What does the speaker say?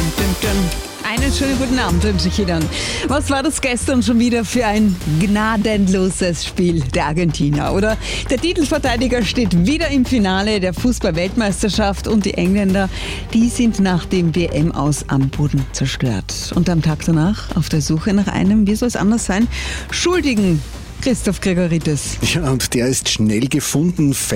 Einen schönen guten Abend wünsche ich Ihnen. Was war das gestern schon wieder für ein gnadenloses Spiel der Argentinier, oder? Der Titelverteidiger steht wieder im Finale der Fußball-Weltmeisterschaft und die Engländer, die sind nach dem WM-Aus am Boden zerstört. Und am Tag danach auf der Suche nach einem, wie soll es anders sein, Schuldigen. Christoph Gregoritis. Ja, und der ist schnell gefunden.